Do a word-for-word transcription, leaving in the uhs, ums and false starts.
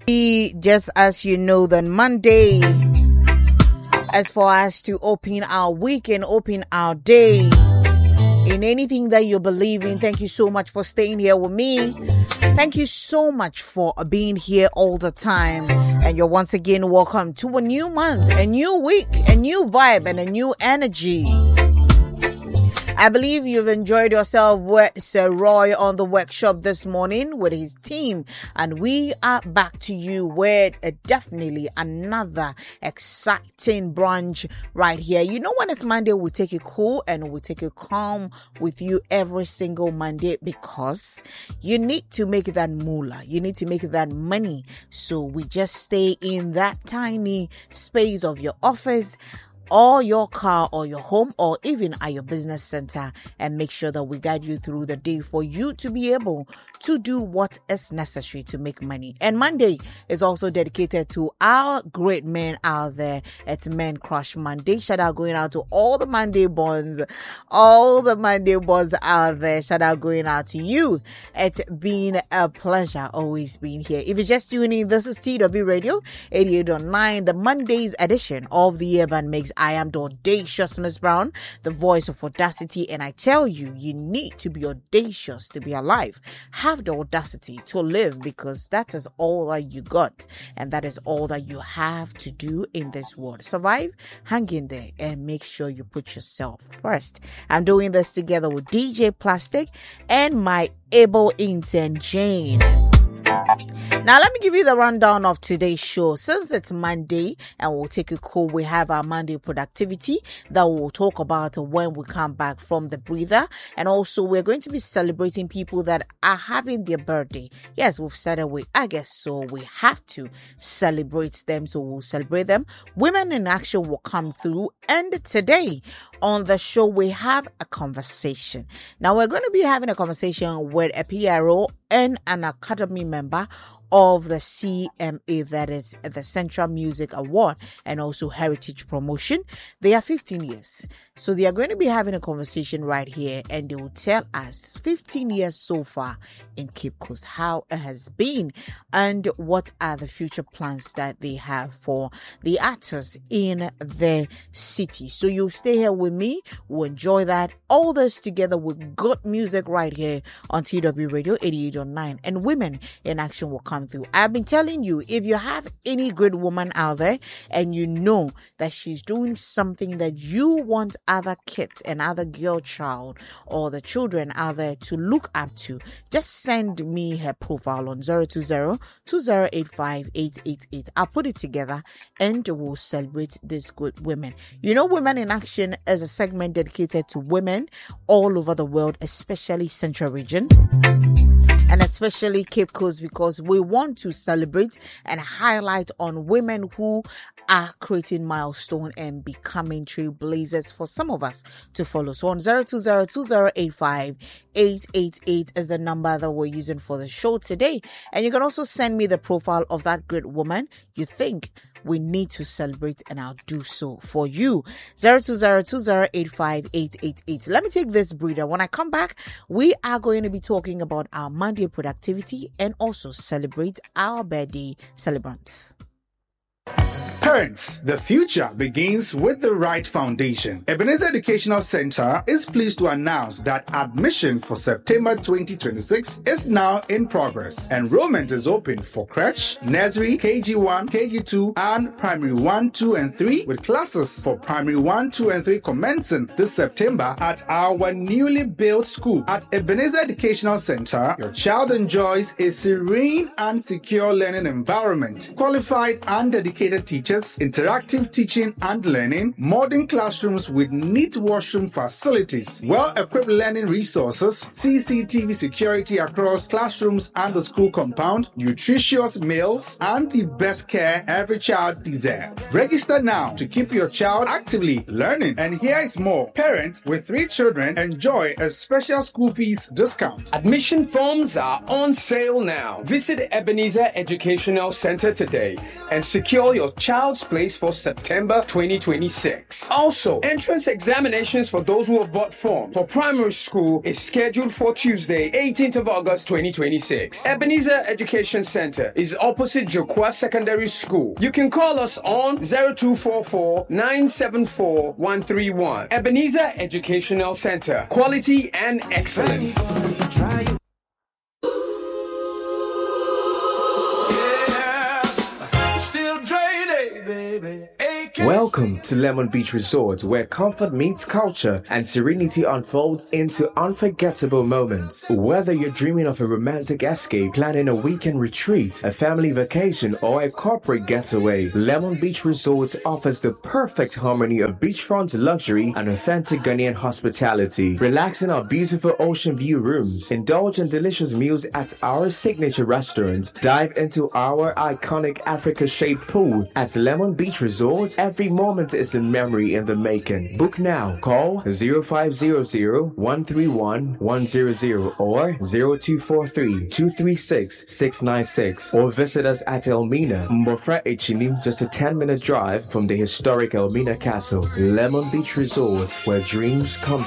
Just as you know, that Monday, as for us to open our week and open our day in anything that you believe in. Thank you so much for staying here with me. Thank you so much for being here all the time. And you're once again welcome to a new month, a new week, a new vibe, and a new energy. I believe you've enjoyed yourself with Sir Roy on the workshop this morning with his team. And we are back to you with uh, definitely another exciting brunch right here. You know, when it's Monday, we take it cool and we take it calm with you every single Monday because you need to make that moolah. You need to make that money. So we just stay in that tiny space of your office, or your car, or your home, or even at your business center, and make sure that we guide you through the day for you to be able to do what is necessary to make money. And Monday is also dedicated to our great men out there. It's Men Crush Monday. Shout out going out to all the Monday bonds, all the Monday bonds out there. Shout out going out to you. It's been a pleasure always being here. If you're just tuning in, this is T W Radio eighty-eight point nine, the Monday's edition of the Urban Mix. I am the audacious Miss Brown, the voice of audacity, and I tell you, you need to be audacious to be alive. Have the audacity to live, because that is all that you got, and that is all that you have to do in this world. Survive, hang in there, and make sure you put yourself first. I'm doing this together with D J Plastic and my able intern Jane. Now, let me give you the rundown of today's show. Since it's Monday and we'll take it cool, we have our Monday productivity that we'll talk about when we come back from the breather. And also, we're going to be celebrating people that are having their birthday. Yes, we've said it. We, I guess so. We have to celebrate them, so we'll celebrate them. Women in Action will come through. And today on the show, we have a conversation. Now, we're going to be having a conversation with a P R O and an Academy member of the C M A, that is the Central Music Award and also Heritage Promotion. They are fifteen years. So they are going to be having a conversation right here, and they will tell us fifteen years so far in Cape Coast, how it has been, and what are the future plans that they have for the artists in the city. So you stay here with me. We'll enjoy that. All this together with good music right here on T W Radio eighty-eight point nine, and Women in Action will come through. I've been telling you, if you have any great woman out there and you know that she's doing something that you want other kids and other girl child or the children out there to look up to, just send me her profile on zero two zero, two zero eight five, eight eight eight. I'll put it together and we'll celebrate these good women. You know, Women in Action is a segment dedicated to women all over the world, especially Central Region and especially Cape Coast, because we want to celebrate and highlight on women who are creating milestone and becoming trailblazers for some of us to follow. So on zero two zero, two zero eight five, eight eight eight is the number that we're using for the show today. And you can also send me the profile of that great woman you think we need to celebrate, and I'll do so for you. zero two zero, two zero eight five, eight eight eight. Let me take this breather. When I come back, we are going to be talking about our Monday productivity and also celebrate our birthday celebrants. Parents, the future begins with the right foundation. Ebenezer Educational Center is pleased to announce that admission for September twenty twenty-six is now in progress. Enrollment is open for crèche, nursery, K G one, K G two, and primary one, two, and three, with classes for primary one, two, and three commencing this September at our newly built school. At Ebenezer Educational Center, your child enjoys a serene and secure learning environment, qualified and dedicated teachers, interactive teaching and learning, modern classrooms with neat washroom facilities, well-equipped learning resources, C C T V security across classrooms and the school compound, nutritious meals, and the best care every child deserves. Register now to keep your child actively learning. And here is more. Parents with three children enjoy a special school fees discount. Admission forms are on sale now. Visit Ebenezer Educational Center today and secure your child's Child's Place for September twenty twenty-six. Also, entrance examinations for those who have bought forms for primary school is scheduled for Tuesday, eighteenth of August twenty twenty-six. Ebenezer Education Center is opposite Jokwa Secondary School. You can call us on zero two four four, nine seven four, one three one. Ebenezer Educational Center. Quality and excellence. Welcome to Lemon Beach Resort, where comfort meets culture and serenity unfolds into unforgettable moments. Whether you're dreaming of a romantic escape, planning a weekend retreat, a family vacation, or a corporate getaway, Lemon Beach Resort offers the perfect harmony of beachfront luxury and authentic Ghanaian hospitality. Relax in our beautiful ocean view rooms, indulge in delicious meals at our signature restaurant, dive into our iconic Africa-shaped pool at Lemon Beach Resort. Every moment is a memory in the making. Book now. Call zero five zero zero, one three one, one zero zero or zero two four three, two three six, six nine six or visit us at Elmina, Mbofra Echinim, just a ten minute drive from the historic Elmina Castle. Lemon Beach Resort, where dreams come